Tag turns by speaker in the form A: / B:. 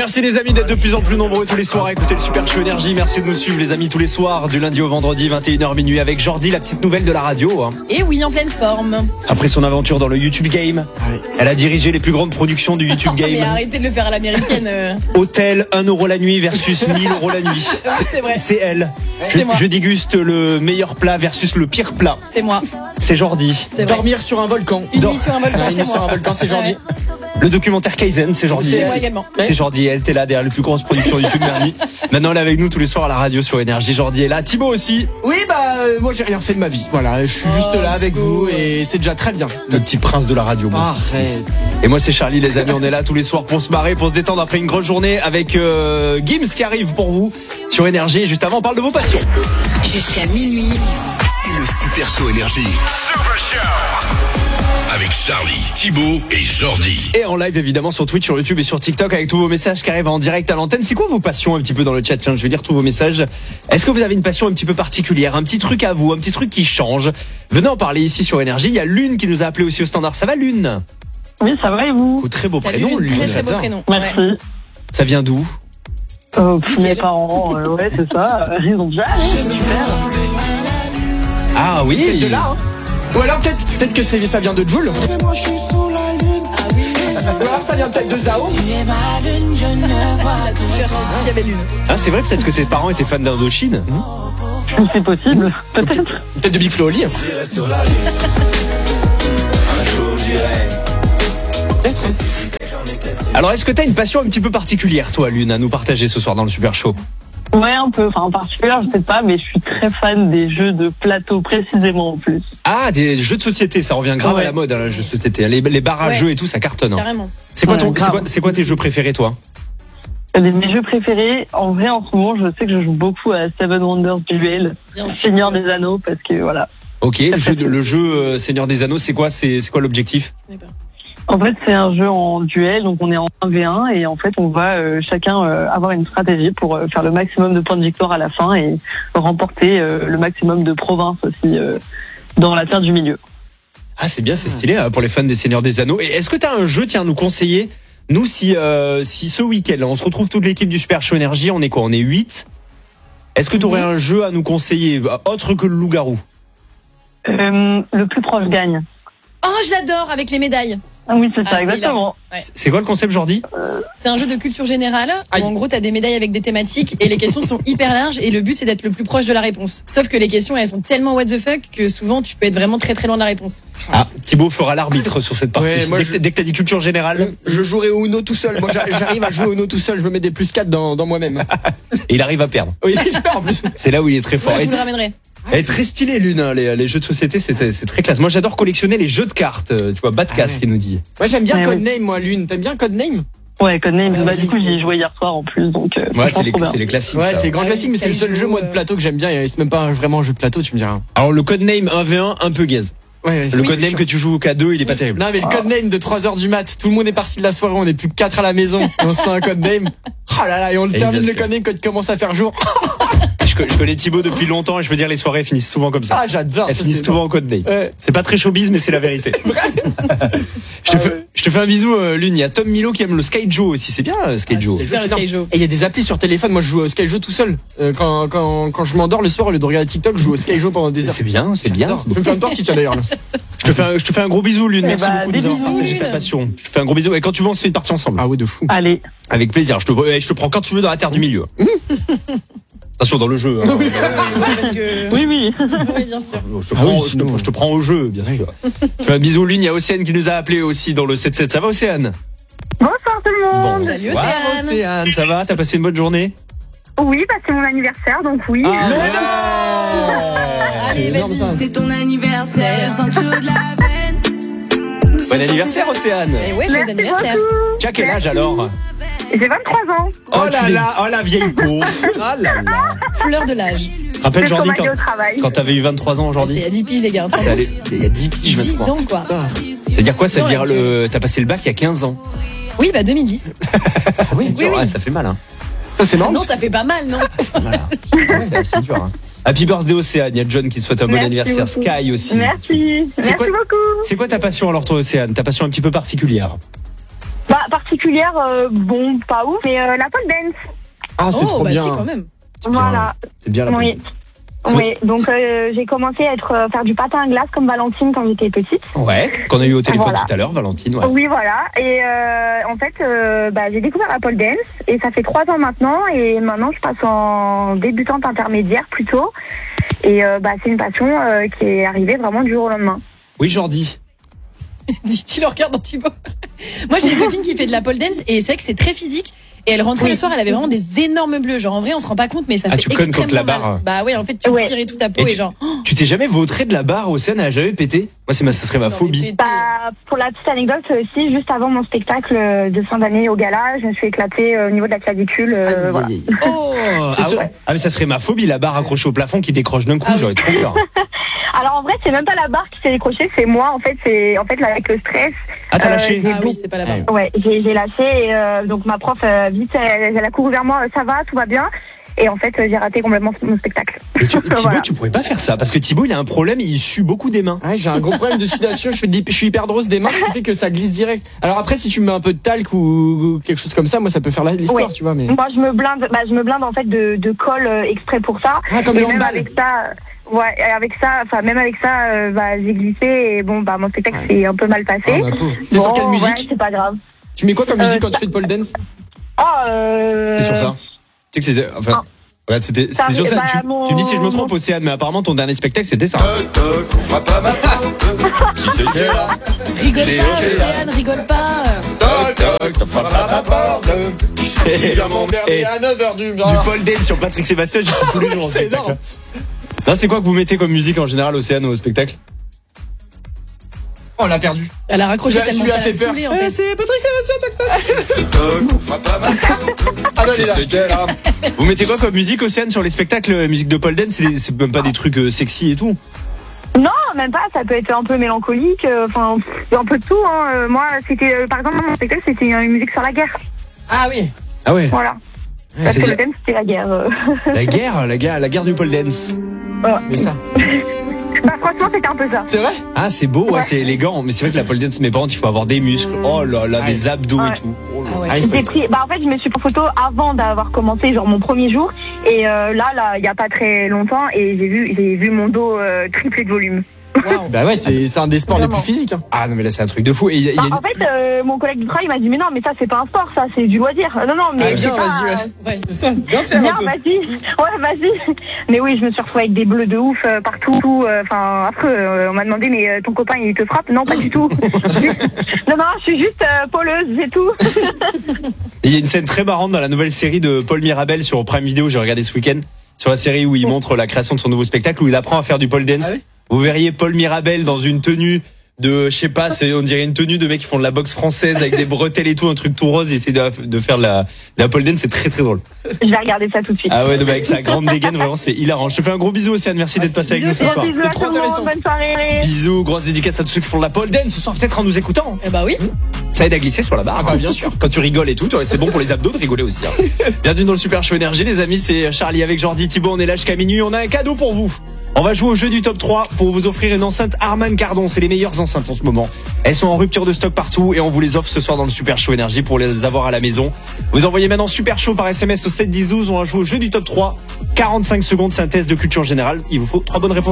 A: Merci les amis d'être de plus en plus nombreux tous les soirs à écouter le Super Show Énergie. Merci de nous suivre les amis tous les soirs du lundi au vendredi 21h minuit avec Jordi, la petite nouvelle de la radio.
B: Et oui, en pleine forme.
A: Après son aventure dans le YouTube Game, elle a dirigé les plus grandes productions du YouTube Game.
B: Mais arrêtez de le faire à l'américaine.
A: Hôtel 1€ la nuit versus 1000 € la nuit.
B: C'est vrai.
A: C'est elle.
B: C'est moi.
A: Je déguste le meilleur plat versus le pire plat.
B: C'est moi.
A: C'est Jordi.
B: C'est vrai.
C: Dormir sur un volcan.
B: Une nuit sur un volcan, c'est
C: sur un
B: moi.
C: volcan, c'est Jordi.
B: Ouais.
A: Le documentaire Kaizen, c'est Jordi.
B: C'est moi également.
A: C'est Jordi, elle était là derrière les plus grosses productions YouTube Merni. Maintenant elle est avec nous tous les soirs à la radio sur Énergie. Jordi est là, Thibaut aussi.
C: Oui, moi j'ai rien fait de ma vie. Voilà, je suis juste là avec vous et c'est déjà très bien.
A: Le petit prince de la radio. moi.
C: Arrête.
A: Et moi c'est Charlie les amis, on est là tous les soirs pour se marrer, pour se détendre après une grosse journée avec Gims qui arrive pour vous sur Énergie. Et juste avant on parle de vos passions.
D: Jusqu'à minuit.
E: C'est le Super Show Énergie. Super Show. Avec Charlie, Thibaut et Jordi.
A: Et en live évidemment sur Twitch, sur YouTube et sur TikTok avec tous vos messages qui arrivent en direct à l'antenne. C'est quoi vos passions un petit peu dans le chat? Tiens, je vais lire tous vos messages. Est-ce que vous avez une passion un petit peu particulière, un petit truc à vous, un petit truc qui change? Venez en parler ici sur Énergie. Il y a Lune qui nous a appelé aussi au standard. Ça va Lune?
F: Oui, ça va et vous?
A: Oh, très beau
B: Salut,
A: prénom Lune.
B: très très beau
A: j'adore.
B: prénom.
F: Merci.
B: Ouais.
A: Ça vient d'où?
F: Mes parents, ouais, c'est ça. Ils ont déjà super.
A: Ah oui.
C: Peut-être de là, hein. Ou alors peut-être que ça vient de Jul.
B: Ah oui.
C: Ou alors ça vient peut-être de Zao.
B: Il y avait l'une.
A: Ah c'est vrai, peut-être que tes parents étaient fans d'Indochine.
F: C'est possible, peut-être.
C: Peut-être de Big Flo Oli.
A: Alors est-ce que t'as une passion un petit peu particulière toi Lune à nous partager ce soir dans le Super Show?
F: Ouais, un peu. Enfin, en particulier, je sais pas, mais je suis très fan des jeux de plateau, précisément en plus.
A: Ah, des jeux de société, ça revient grave
F: Ouais.
A: à la mode, hein, les jeux de société. Les barres à
B: Ouais.
A: jeux et tout, ça cartonne. Hein.
B: Carrément.
A: C'est quoi,
F: Ouais, grave.
A: c'est quoi tes jeux préférés, toi?
F: Mes jeux préférés, en vrai, en ce moment, je sais que je joue beaucoup à Seven Wonders Duel,
B: Bien sûr.
F: Seigneur des Anneaux, parce que voilà.
A: Ok, le jeu Seigneur des Anneaux, c'est quoi l'objectif?
F: En fait, c'est un jeu en duel, donc on est en 1v1 et en fait, on va chacun avoir une stratégie pour faire le maximum de points de victoire à la fin et remporter le maximum de provinces aussi dans la terre du milieu.
A: Ah, c'est bien, c'est stylé pour les fans des Seigneurs des Anneaux. Et est-ce que t'as un jeu, tiens, à nous conseiller? Nous, si ce week-end, on se retrouve toute l'équipe du Super Show Énergie, on est quoi? On est 8. Est-ce que t'aurais un jeu à nous conseiller, autre que le loup-garou?
F: Le plus proche gagne.
B: Oh, je l'adore avec les médailles.
F: Ah oui, c'est ça,
B: c'est
F: exactement.
A: C'est quoi le concept, Jordi?
B: C'est un jeu de culture générale où
A: Aïe.
B: en gros t'as des médailles avec des thématiques et les questions sont hyper larges et le but c'est d'être le plus proche de la réponse. Sauf que les questions elles sont tellement what the fuck que souvent tu peux être vraiment très très loin de la réponse.
A: Ah, Thibaut fera l'arbitre sur cette partie.
C: Ouais, moi,
A: dès que t'as dit culture générale,
C: Je jouerai au Uno tout seul. Moi j'arrive à jouer au Uno tout seul. Je me mets des +4 dans moi-même.
A: et il arrive à perdre.
C: Oui, j'espère en plus.
A: C'est là où il est très fort.
B: Moi je
A: Et-
B: vous le ramènerai.
A: Elle est très stylée Lune, hein, les jeux de société, c'est très classe. Moi j'adore collectionner les jeux de cartes, tu vois, Badcast
C: ouais.
A: qui nous dit.
C: Moi j'aime bien
F: Ouais,
C: Codename, moi, Lune. T'aimes bien Codename?
F: Ouais, Codename.
B: Ah
F: Bah,
B: oui,
F: du coup, j'y ai
B: c'est-
F: joué hier soir en plus, donc
A: Ouais,
F: franchement, trop bien.
A: c'est les classiques.
C: Ouais,
A: ça.
C: c'est grand
B: Ah
C: classique,
B: oui,
C: mais c'est le seul
B: Skyjo,
C: jeu moi de plateau que j'aime bien. Et c'est même pas vraiment un jeu de plateau, tu me diras.
A: Alors le codename 1v1 un peu gaze.
C: Ouais,
A: Le codename que tu joues qu'à 2, il est pas terrible.
C: Non mais le codename de 3h du mat, tout le monde est parti de la soirée, on est plus que 4 à la maison, et on se fait un codename. Oh là là, et on le
A: Et
C: termine
A: bien
C: le
A: sûr.
C: codename quand il commence à faire jour.
A: Je connais Thibaut depuis longtemps et je peux dire les soirées finissent souvent comme ça.
C: Ah j'adore.
A: Elles
C: ça,
A: finissent
C: c'est
A: souvent en codename.
C: Ouais.
A: C'est pas très showbiz mais c'est la vérité. Je te fais un bisou Lune, il y a Tom Milo qui aime le Skyjo aussi, c'est bien Skyjo.
C: c'est
B: Super le
C: simple.
B: Skyjo.
C: Et il y a des applis sur téléphone, moi je joue au Skyjo tout seul. Quand je m'endors le soir au lieu de regarder TikTok, je joue au Skyjo pendant des heures.
A: C'est bien, c'est bien.
C: J'adore. Je vais me faire une partie tiens d'ailleurs là.
A: Je te fais un gros bisou Lune, merci
F: bah,
A: beaucoup de
F: des
A: nous avoir
F: bisous,
A: partagé ta
B: Lune.
A: passion. Je te fais un gros bisou et quand tu veux on se fait une partie ensemble.
C: Ah ouais de fou.
F: Allez.
A: Avec plaisir, je te prends quand tu veux dans la terre du milieu. Attention dans le jeu. Hein.
B: Ouais, parce que...
F: Oui, oui.
B: Oui, bien sûr.
A: Je te prends au jeu, bien sûr. Je fais un bisou Lune, il y a Océane qui nous a appelé aussi dans le 7-7. Ça va Océane?
F: Bonsoir tout le monde.
B: Salut,
A: Bonsoir
B: Océane.
A: Océane, ça va? T'as passé une bonne journée?
F: Oui, bah, c'est mon anniversaire, donc oui.
B: Allez,
C: énorme,
B: vas-y.
C: ça.
G: C'est ton anniversaire, sans chaud de la veine.
A: Bon anniversaire Océane.
B: Et ouais, joyeux anniversaire.
A: Tu as quel âge alors?
F: J'ai 23 ans.
A: Oh là là, oh la vieille peau. Oh là là.
B: Fleur de l'âge.
A: Rappelle
F: C'est
A: Jordi
F: pour aller au travail.
A: quand t'avais eu 23 ans
B: C'était
A: aujourd'hui.
B: il y a 10 piges les gars.
A: Ça allait- Il y a 10 piges
B: 10
A: maintenant.
B: ans quoi.
A: Ça veut dire quoi? Ça veut
B: Non,
A: dire t'as passé le bac il y a 15 ans.
B: Oui, bah 2010.
A: Ah oui,
B: Oui, oui.
A: ça fait mal hein.
C: Ça c'est
B: Ah
C: marrant.
B: non, ça fait pas mal, non?
A: Voilà. Ouais, c'est assez dur hein. Happy birthday Océane, il y a John qui te souhaite un bon
F: Merci
A: anniversaire,
F: beaucoup.
A: Sky aussi.
F: Merci. Merci
A: quoi-
F: beaucoup.
A: C'est quoi ta passion alors toi Océane? Ta passion un petit peu particulière?
H: Particulière, bon, pas ouf, mais la pole dance.
C: Ah, c'est trop bien.
B: Si, quand même.
H: Voilà.
A: C'est bien la
H: Oui. Oui, donc j'ai commencé à faire du patin à glace comme Valentine quand j'étais petite.
A: Ouais, qu'on a eu au téléphone
H: Voilà.
A: tout à l'heure, Valentine. Ouais.
H: Oui, voilà. Et en fait, j'ai découvert la pole dance et ça fait 3 ans maintenant. Et maintenant, je passe en débutante intermédiaire plutôt. Et c'est une passion qui est arrivée vraiment du jour au lendemain.
A: Oui, Jordi.
B: Dit-il le regard dans Thibaut. Moi, j'ai une copine qui fait de la pole dance et c'est vrai que c'est très physique. Et elle rentrait le soir, elle avait vraiment des énormes bleus. Genre, en vrai, on se rend pas compte, mais ça fait
A: tu connes contre la
B: extrêmement
A: barre.
B: mal. Bah ouais, en fait, tu tires et tout ta peau et genre.
A: Tu t'es jamais vautré de la barre, Océane, elle a jamais pété? Moi, ça serait ma phobie.
H: Pour la petite anecdote aussi, juste avant mon spectacle de fin d'année au gala, je me suis éclatée au niveau de la clavicule. Voilà.
B: Oh.
A: Ah, mais ça serait ma phobie, la barre accrochée au plafond qui décroche d'un coup, j'aurais trop peur.
H: Alors en vrai, c'est même pas la barre qui s'est décrochée, c'est moi. En fait, là, avec le stress.
A: Ah, t'as lâché?
B: Ah oui, c'est pas la barre.
H: Ouais, j'ai lâché et donc ma prof vite, elle a couru vers moi, ça va, tout va bien. Et en fait, j'ai raté complètement mon spectacle.
A: Et Thibaut,
H: Voilà.
A: tu pourrais pas faire ça parce que Thibaut, il a un problème, il sue beaucoup des mains.
C: Ouais, j'ai un gros problème de sudation, je suis hyper drôle des mains, ce qui fait que ça glisse direct. Alors après, si tu me mets un peu de talc ou quelque chose comme ça, moi ça peut faire l'histoire,
H: Ouais.
C: tu vois. Mais...
H: Moi, je me blinde en fait de colle exprès pour ça.
C: Ah, comme
H: et
C: le
H: même
C: handball.
H: avec ça, j'ai glissé et bon, mon spectacle s'est un peu mal passé.
C: Ah, bah, pauvre. C'était sur quelle musique?
H: Ouais, c'est pas grave.
C: Tu mets quoi comme musique quand tu fais de pole dance?
A: C'était sur ça. Tu sais que c'était. Enfin. Regarde, c'était sur ça. Tu me dis si je me trompe, Océane, mais apparemment ton dernier spectacle c'était ça.
B: Rigole pas, Océane, rigole pas.
C: Et à 9h du
A: Du pole dance sur Patrick Sébastien, j'y suis tous les jours au
C: C'est
A: spectacle.
C: énorme.
A: Là, c'est quoi que vous mettez comme musique en général, Océane, au spectacle?
C: Oh, on l'a perdu.
B: Elle a raccroché
C: Tu
B: tellement
C: lui as
B: ça l'a
C: fait peur.
B: saoulé en fait.
C: C'est Patrick Sébastien, Ah non, il est là.
A: Vous mettez quoi comme musique, Océane, sur les spectacles? Musique de pole dance, c'est même pas des trucs sexy et tout.
H: Non, même pas, ça peut être un peu mélancolique, un peu de tout. Hein. Moi, c'était, par exemple, mon spectacle, c'était une musique sur la guerre.
C: Ah oui.
A: Ah ouais.
H: Voilà.
A: Ouais,
H: Parce que
A: c'est
H: le thème, c'était la guerre.
A: la guerre du pole dance.
C: Mais ça.
H: Franchement, c'était un peu ça.
C: C'est vrai?
A: Ah, c'est beau, ouais, c'est élégant. Mais c'est vrai que la pole dance, mes parents, il faut avoir des muscles. Oh là là, des abdos et tout. Oh là.
B: Ah ouais.
C: Ah, il faut
H: J'ai
C: être-
H: pris, en fait, je me suis pris en photo avant d'avoir commencé, genre mon premier jour. Et là, il y a pas très longtemps, et j'ai vu mon dos triplé de volume.
B: Waouh.
C: Bah ouais, c'est un des sports les plus
H: Vraiment.
C: physiques. Hein.
A: Ah non, mais là, c'est un truc de fou. Et il y a
H: En fait, mon collègue du travail m'a dit, mais non, mais ça, c'est pas un sport, ça, c'est du loisir. Non, mais
C: Ah,
H: c'est
C: viens,
H: pas...
C: vas-y, ouais.
B: Ouais.
C: C'est ça, bien faire
H: Viens,
C: un peu.
H: vas-y. Ouais, vas-y. Mais oui, je me suis retrouvée avec des bleus de ouf partout. Enfin, après, on m'a demandé, mais ton copain, il te frappe? Non, pas du tout. non, je suis juste poleuse, c'est tout.
A: il y a une scène très marrante dans la nouvelle série de Paul Mirabel sur Prime Video, j'ai regardé ce week-end, sur la série où il montre la création de son nouveau spectacle, où il apprend à faire du pole dance.
C: Ah oui.
A: Vous verriez Paul Mirabel dans une tenue de, je sais pas, on dirait une tenue de mecs qui font de la boxe française avec des bretelles et tout, un truc tout rose, et essaie de faire de la pole dance, c'est très très drôle.
H: Je vais regarder ça tout de suite.
A: Ah ouais, donc avec sa grande dégaine, vraiment c'est hilarant. Je te fais un gros bisou, Océane, merci d'être passé avec nous ce
B: Bisous,
A: soir.
H: Bisous à
C: trop
H: tout le monde,
C: intéressant.
H: bonne soirée.
A: Bisous, grosse dédicace à tous ceux qui font de la pole dance ce soir, peut-être en nous écoutant.
B: Eh bah oui.
A: Ça aide à glisser sur la barre.
C: Ah bah, bien sûr.
A: Quand tu rigoles et tout, c'est bon pour les abdos de rigoler aussi. Hein. Bienvenue dans le Super Show Énergie, les amis. C'est Charlie avec Jordi, Thibaut. On est là jusqu'à minuit. On a un cadeau pour vous. On va jouer au jeu du top 3 pour vous offrir une enceinte Harman Kardon. C'est les meilleures enceintes en ce moment. Elles sont en rupture de stock partout et on vous les offre ce soir dans le Super Show Énergie pour les avoir à la maison. Vous envoyez maintenant Super Show par SMS au 7 10 12. On va jouer au jeu du top 3. 45 secondes, c'est un test de culture générale. Il vous faut 3 bonnes réponses.